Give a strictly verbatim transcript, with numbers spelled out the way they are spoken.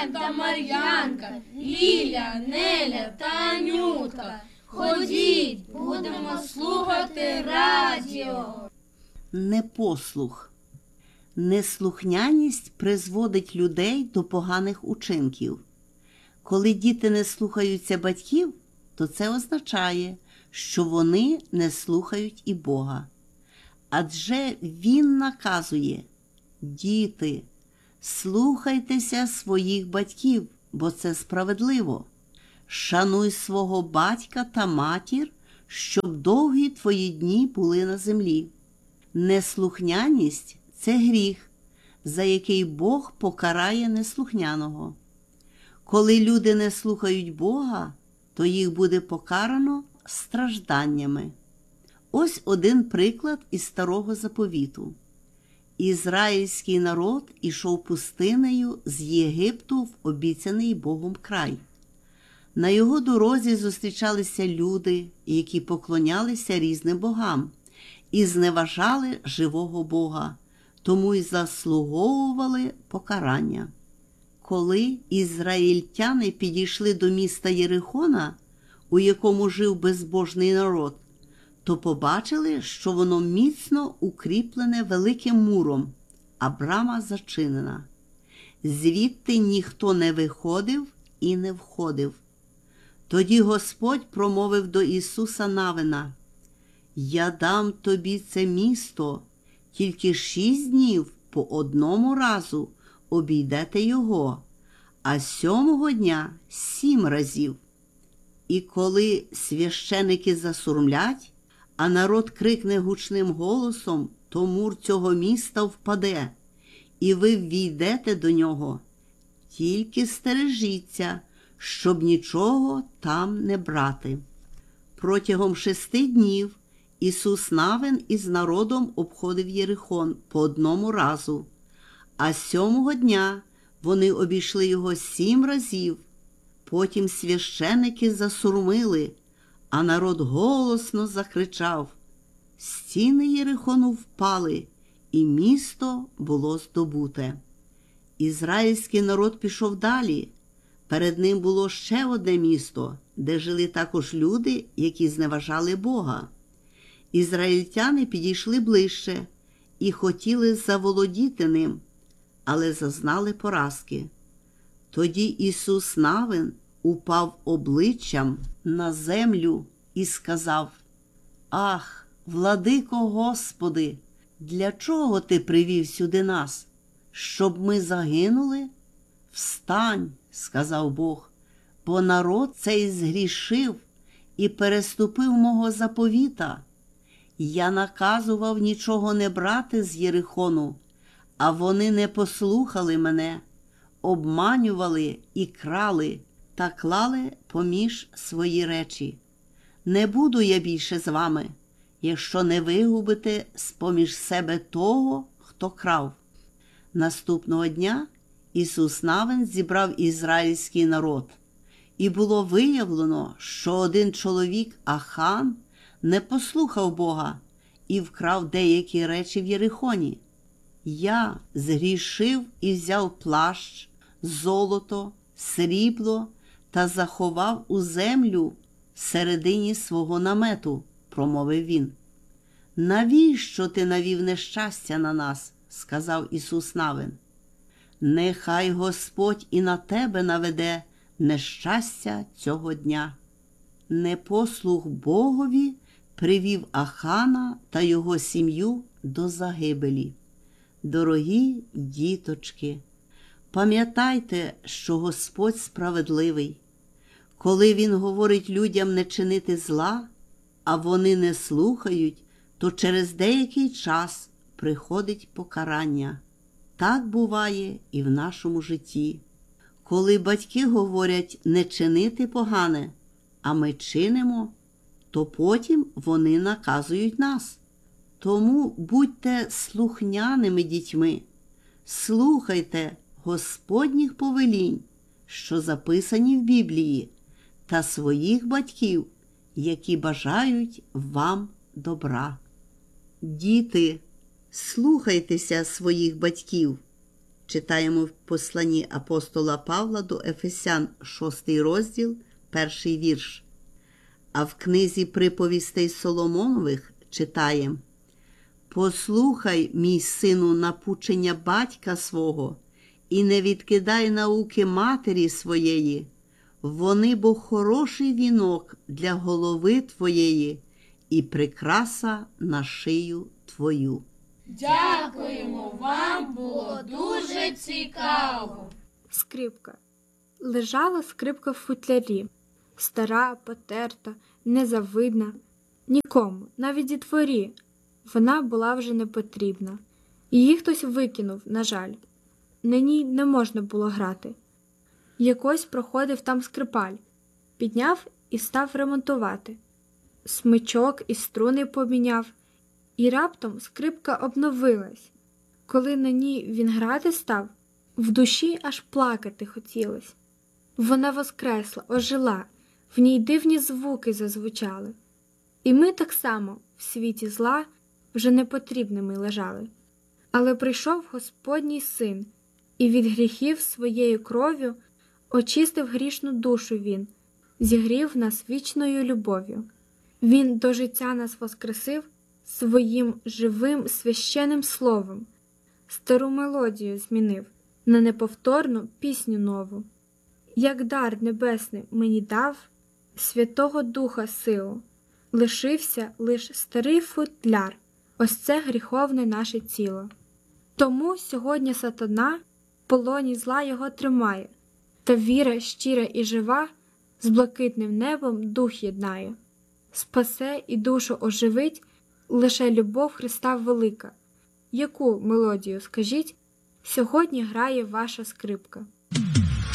та Мар'янка, Ліля, Неля та Анютка. Ходіть, будемо слухати радіо. Непослух. Неслухняність призводить людей до поганих учинків. Коли діти не слухаються батьків, то це означає, що вони не слухають і Бога. Адже Він наказує: «Діти, слухайтеся своїх батьків, бо це справедливо. Шануй свого батька та матір, щоб довгі твої дні були на землі». Неслухняність – це гріх, за який Бог покарає неслухняного. Коли люди не слухають Бога, то їх буде покарано стражданнями. Ось один приклад із Старого Заповіту. Ізраїльський народ ішов пустинею з Єгипту в обіцяний Богом край. На його дорозі зустрічалися люди, які поклонялися різним богам і зневажали живого Бога, тому й заслуговували покарання. Коли ізраїльтяни підійшли до міста Єрихона, у якому жив безбожний народ, то побачили, що воно міцно укріплене великим муром, а брама зачинена. Звідти ніхто не виходив і не входив. Тоді Господь промовив до Ісуса Навина: «Я дам тобі це місто, тільки шість днів по одному разу обійдете його, а сьомого дня сім разів». І коли священики засурмлять, а народ крикне гучним голосом, то мур цього міста впаде, і ви ввійдете до нього. Тільки стережіться, щоб нічого там не брати. Протягом шести днів Ісус Навин із народом обходив Єрихон по одному разу, а сьомого дня вони обійшли його сім разів. Потім священики засурмили, а народ голосно закричав. Стіни Єрихону впали, і місто було здобуте. Ізраїльський народ пішов далі. Перед ним було ще одне місто, де жили також люди, які зневажали Бога. Ізраїльтяни підійшли ближче і хотіли заволодіти ним, але зазнали поразки. Тоді Ісус Навин упав обличчям на землю і сказав: «Ах, владико Господи, для чого ти привів сюди нас? Щоб ми загинули? Встань, – сказав Бог, – бо народ цей згрішив і переступив мого заповіта. Я наказував нічого не брати з Єрихону, а вони не послухали мене, обманювали і крали та клали поміж свої речі. Не буду я більше з вами, якщо не вигубите з-поміж себе того, хто крав». Наступного дня Ісус Навин зібрав ізраїльський народ, і було виявлено, що один чоловік, Ахан, не послухав Бога і вкрав деякі речі в Єрихоні. «Я згрішив і взяв плащ, золото, срібло та заховав у землю всередині свого намету», – промовив він. «Навіщо ти навів нещастя на нас?» – сказав Ісус Навин. «Нехай Господь і на тебе наведе нещастя цього дня». Непослух Богові привів Ахана та його сім'ю до загибелі. Дорогі діточки, пам'ятайте, що Господь справедливий. Коли Він говорить людям не чинити зла, а вони не слухають, то через деякий час приходить покарання. Так буває і в нашому житті. Коли батьки говорять не чинити погане, а ми чинимо, то потім вони наказують нас. Тому будьте слухняними дітьми, слухайте Господніх повелінь, що записані в Біблії, та своїх батьків, які бажають вам добра. Діти, слухайтеся своїх батьків, Читаємо в посланні апостола Павла до Ефесян, шостий розділ, перший вірш. А в книзі приповістей Соломонових читаємо: «Послухай, мій сину, напучення батька свого, і не відкидай науки матері своєї. Вони бо хороший вінок для голови твоєї і прикраса на шию твою». Дякуємо вам, було дуже цікаво. Скрипка. Лежала скрипка в футлярі. Стара, потерта, незавидна. Нікому, навіть дітворі, вона була вже не потрібна. Її хтось викинув, на жаль. На ній не можна було грати. Якось проходив там скрипаль. Підняв і став ремонтувати. Смичок і струни поміняв. І раптом скрипка обновилась. Коли на ній він грати став, в душі аж плакати хотілось. Вона воскресла, ожила, в ній дивні звуки зазвучали. І ми так само в світі зла вже непотрібними лежали. Але прийшов Господній Син, і від гріхів своєю кров'ю очистив грішну душу Він, зігрів нас вічною любов'ю. Він до життя нас воскресив своїм живим священним словом, стару мелодію змінив на неповторну пісню нову. Як дар небесний мені дав Святого Духа силу, лишився лиш старий футляр, ось це гріховне наше тіло. Тому сьогодні сатана в полоні зла його тримає, та віра щира і жива з блакитним небом дух єднає. Спасе і душу оживить лише любов Христа велика. Яку мелодію, скажіть, сьогодні грає ваша скрипка?